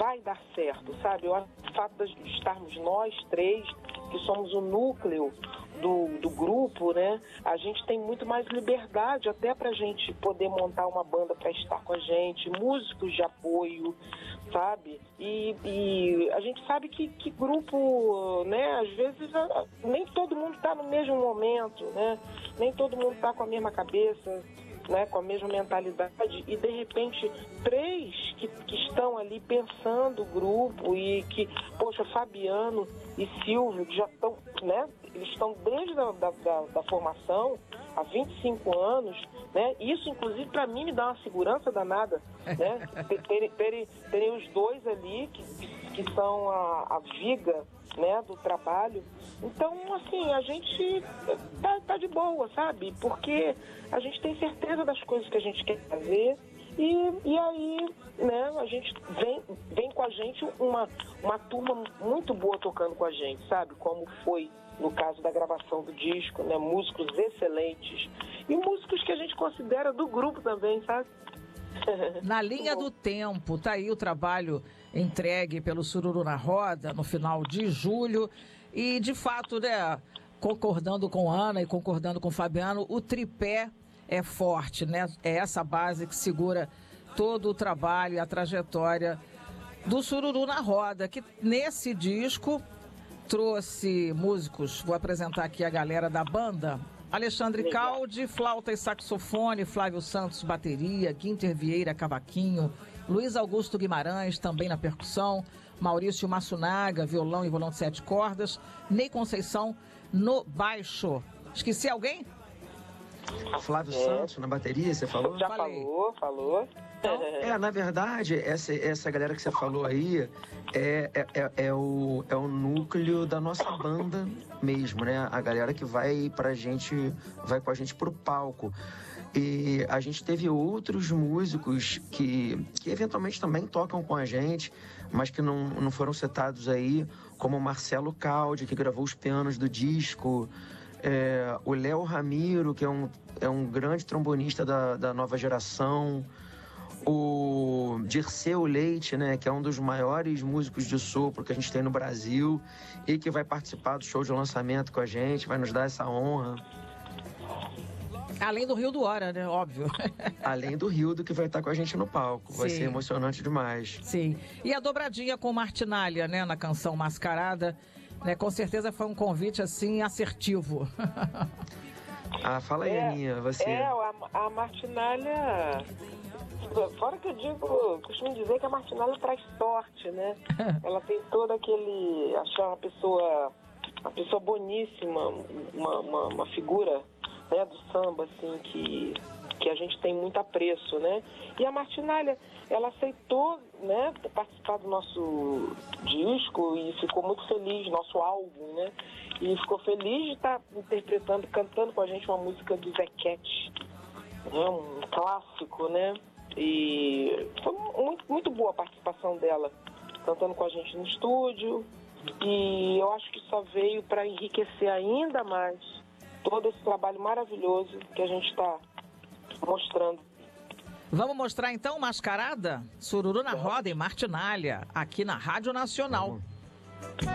vai dar certo, sabe? Eu acho que o fato de estarmos nós três, que somos o núcleo do grupo, né? A gente tem muito mais liberdade até pra gente poder montar uma banda para estar com a gente, músicos de apoio, sabe? E a gente sabe que grupo, né? Às vezes nem todo mundo tá no mesmo momento, né? Nem todo mundo tá com a mesma cabeça, né, com a mesma mentalidade, e de repente três que estão ali pensando o grupo e que, poxa, Fabiano e Silvio, que já estão, né, eles estão desde da formação há 25 anos, né, isso inclusive para mim me dá uma segurança danada, né, terem os dois ali que são a viga, né, do trabalho. Então, assim, a gente tá de boa, sabe? Porque a gente tem certeza das coisas que a gente quer fazer e aí, né, a gente vem com a gente uma turma muito boa tocando com a gente, sabe? Como foi no caso da gravação do disco, né? Músicos excelentes e músicos que a gente considera do grupo também, sabe? Na linha do tempo, tá aí o trabalho entregue pelo Sururu na Roda no final de julho e, de fato, né, concordando com Ana e concordando com Fabiano, o tripé é forte, né? É essa base que segura todo o trabalho e a trajetória do Sururu na Roda, que nesse disco trouxe músicos, vou apresentar aqui a galera da banda: Alexandre Caldi, flauta e saxofone, Flávio Santos, bateria, Guinter Vieira, cavaquinho, Luiz Augusto Guimarães, também na percussão, Maurício Massunaga, violão e violão de 7 cordas, Ney Conceição no baixo. Esqueci alguém? Flávio Santos na bateria, você falou? Já falou. Na verdade, essa galera que você falou aí é o núcleo da nossa banda mesmo, né? A galera que vai com a gente pro palco. E a gente teve outros músicos que eventualmente também tocam com a gente, mas que não foram citados aí, como o Marcelo Caldi, que gravou os pianos do disco, o Léo Ramiro, que é um grande trombonista da nova geração, o Dirceu Leite, né, que é um dos maiores músicos de sopro que a gente tem no Brasil e que vai participar do show de lançamento com a gente, vai nos dar essa honra. Além do Rio do Hora, né? Óbvio. Além do Rildo, que vai estar com a gente no palco. Vai ser emocionante demais. Sim. E a dobradinha com Martinália, né? Na canção Mascarada, né? Com certeza foi um convite, assim, assertivo. Fala aí, Aninha, você. A Martinália... Fora que costumo dizer que a Martinália traz sorte, né? Ela tem todo aquele... Achar uma pessoa boníssima, uma figura, né, do samba, assim, que a gente tem muito apreço, né? E a Martinália, ela aceitou, né, participar do nosso disco e ficou muito feliz, nosso álbum, né? E ficou feliz de estar interpretando, cantando com a gente uma música do Zequete, né? Um clássico, né? E foi muito boa a participação dela, cantando com a gente no estúdio. E eu acho que só veio para enriquecer ainda mais todo esse trabalho maravilhoso que a gente está mostrando. Vamos mostrar então Mascarada? Sururu na Roda e Martinália, aqui na Rádio Nacional.